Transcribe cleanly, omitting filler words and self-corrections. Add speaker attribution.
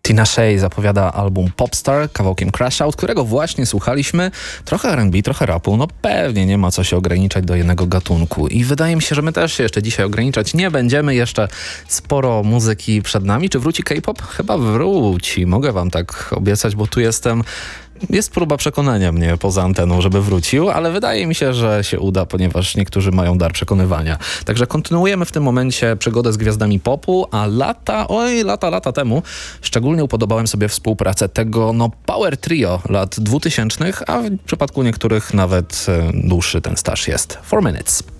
Speaker 1: Tina Shea zapowiada album Popstar kawałkiem Crash Out, którego właśnie słuchaliśmy. Trochę R&B, trochę rapu, no pewnie nie ma co się ograniczać do jednego gatunku. I wydaje mi się, że my też się jeszcze dzisiaj ograniczać nie będziemy. Jeszcze sporo muzyki przed nami. Czy wróci K-pop? Chyba wróci. Mogę wam tak obiecać, bo tu jestem... Jest próba przekonania mnie poza anteną, żeby wrócił, ale wydaje mi się, że się uda, ponieważ niektórzy mają dar przekonywania. Także kontynuujemy w tym momencie przygodę z gwiazdami popu, a lata temu szczególnie upodobałem sobie współpracę tego power trio lat 2000, a w przypadku niektórych nawet dłuższy ten staż jest. 4 Minutes.